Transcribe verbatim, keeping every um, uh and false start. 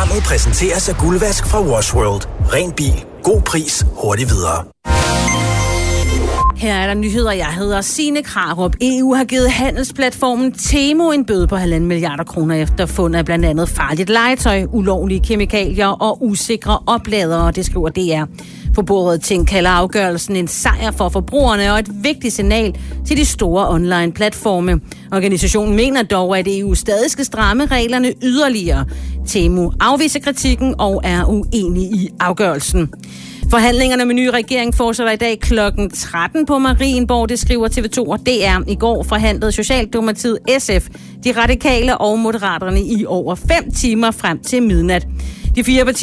Programmet præsenteres af Guldvask fra Wash World. Ren bil. God pris. Hurtigt videre. Her er der nyheder. Jeg hedder Signe Krarup. E U har givet handelsplatformen Temu en bøde på halvanden milliarder kroner efter fund af blandt andet farligt legetøj, ulovlige kemikalier og usikre opladere, det skriver D R. Forbrugerrådet Tænk kalder afgørelsen en sejr for forbrugerne og et vigtigt signal til de store online-platforme. Organisationen mener dog, at E U stadig skal stramme reglerne yderligere. Temu afviser kritikken og er uenig i afgørelsen. Forhandlingerne med ny regering fortsætter i dag klokken tretten på Marienborg, det skriver T V to og D R. I går forhandlede Socialdemokratiet, S F, de radikale og moderaterne i over fem timer frem til midnat. De fire partier